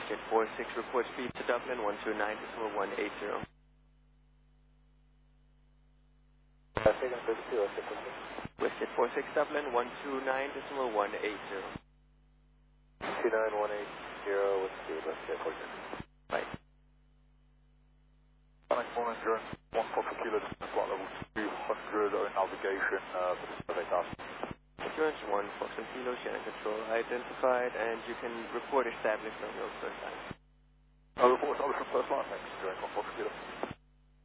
WestJet 46, report speed to Dublin 129.180. WestJet 46, Dublin 129.180. 29180, what's the WestJet 46? Right. Alex 190, 1 Papa Kilo, flight level 200, navigation for the survey task. Insurance 1 Foxtrot Kilo, Shannon Control identified, and you can report established on your first line. Report established on first line, thanks. Insurance 1 Foxtrot Kilo.